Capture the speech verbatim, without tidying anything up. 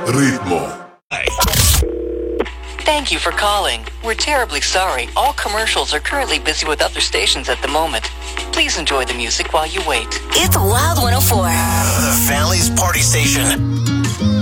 Ritmo. Thank you for calling. We're terribly sorry. All commercials are currently busy with other stations at the moment. Please enjoy the music while you wait. It's Wild one oh four. The Family's Party Station.